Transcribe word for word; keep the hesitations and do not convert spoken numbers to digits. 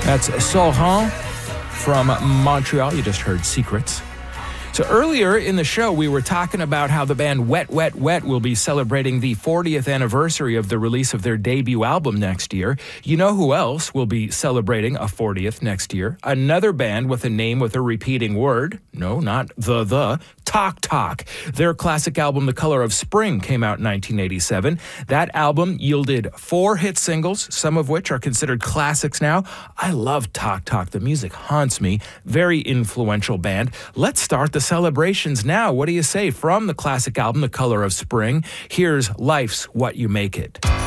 That's Sohan from Montreal. You just heard Secrets. So earlier in the show, we were talking about how the band Wet, Wet, Wet will be celebrating the fortieth anniversary of the release of their debut album next year. You know who else will be celebrating a fortieth next year? Another band with a name with a repeating word. No, not the, the. Talk Talk. Their classic album, The Color of Spring, came out in nineteen eighty-seven. That album yielded four hit singles, some of which are considered classics now. I love Talk Talk. The music haunts me. Very influential band. Let's start the celebrations now. What do you say? From the classic album, The Color of Spring, here's Life's What You Make It.